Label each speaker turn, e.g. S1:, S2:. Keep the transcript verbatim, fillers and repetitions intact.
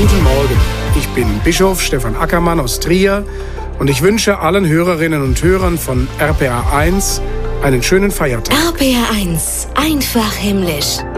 S1: Guten Morgen, ich bin Bischof Stefan Ackermann aus Trier und ich wünsche allen Hörerinnen und Hörern von R P R eins einen schönen Feiertag.
S2: R P R eins, einfach himmlisch.